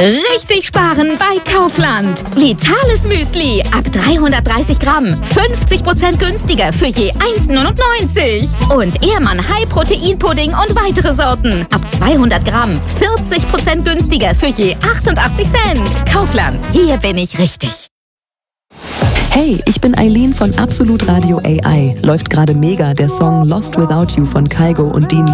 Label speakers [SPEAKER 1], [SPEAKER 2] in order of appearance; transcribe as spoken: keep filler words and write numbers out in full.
[SPEAKER 1] Richtig sparen bei Kaufland. Vitales Müsli ab dreihundertdreißig Gramm. fünfzig Prozent günstiger für je eins neunundneunzig. Und Ehrmann High Protein Pudding und weitere Sorten. Ab zweihundert Gramm. vierzig Prozent günstiger für je achtundachtzig Cent. Kaufland. Hier bin ich richtig.
[SPEAKER 2] Hey, ich bin Eileen von Absolut Radio A I. Läuft gerade mega der Song Lost Without You von Kygo und Dean